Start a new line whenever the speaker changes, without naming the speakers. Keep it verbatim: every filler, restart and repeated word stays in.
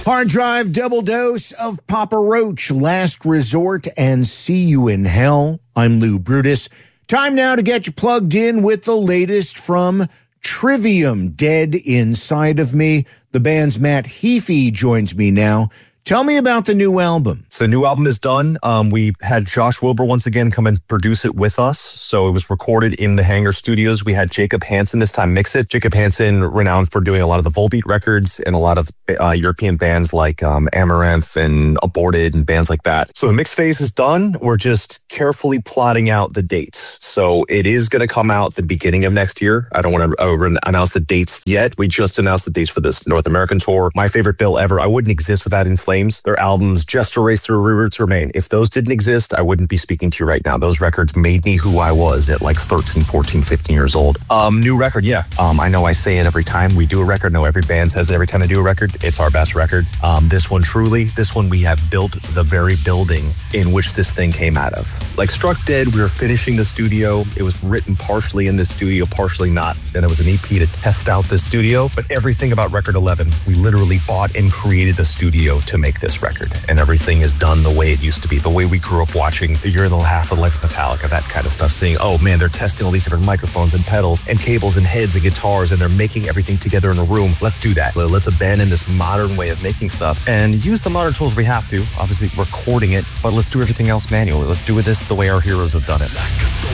Hard Drive double dose of Papa Roach, Last Resort, and See You in Hell. I'm Lou Brutus. Time now to get you plugged in with the latest from Trivium, Dead Inside of Me. The band's Matt Heafy joins me now. Tell me about the new album.
So the new album is done. Um, we had Josh Wilbur once again come and produce it with us. So it was recorded in the Hangar Studios. We had Jacob Hansen this time mix it. Jacob Hansen, renowned for doing a lot of the Volbeat records and a lot of uh, European bands like um, Amaranth and Aborted and bands like that. So the mix phase is done. We're just carefully plotting out the dates. So it is going to come out the beginning of next year. I don't want to uh, announce the dates yet. We just announced the dates for this North American tour. My favorite bill ever. I wouldn't exist without In Flames. Their albums, Just to Race Through Roots Remain. If those didn't exist, I wouldn't be speaking to you right now. Those records made me who I was at like thirteen, fourteen, fifteen years old. Um, new record, yeah. Um, I know I say it every time we do a record. No, every band says it every time they do a record. It's our best record. Um, this one, truly, this one we have built the very building in which this thing came out of. Like Struck Dead, we were finishing the studio. It was written partially in the studio, partially not. Then there was an E P to test out the studio. But everything about Record eleven, we literally bought and created the studio to make this record, and everything is done the way it used to be, the way we grew up watching A Year and a Half of Life of Metallica, that kind of stuff, seeing, oh man, they're testing all these different microphones and pedals and cables and heads and guitars, and they're making everything together in a room. Let's do that. Let's abandon this modern way of making stuff and use the modern tools we have to, obviously recording it, but let's do everything else manually. Let's do this the way our heroes have done it.